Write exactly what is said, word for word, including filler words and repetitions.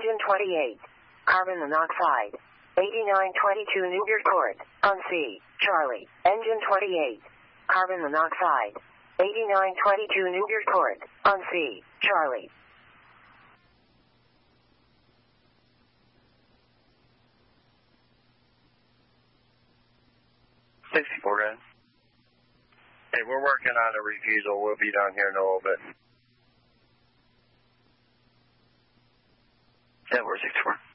engine twenty-eight. Carbon monoxide. eighty-nine twenty-two Newbury Court, on C, Charlie, engine twenty-eight. Carbon monoxide. eighty-nine twenty-two Newbury Court, on C, Charlie. sixty-four, guys. Hey, we're working on a refusal. We'll be down here in a little bit. Yeah, we're sixty-four.